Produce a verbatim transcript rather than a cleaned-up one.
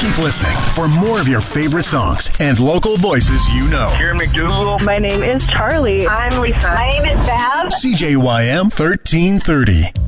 Keep listening for more of your favorite songs and local voices you know. Karen McDougal. My name is Charlie. I'm Lisa. My name is Bab. C J Y M thirteen thirty.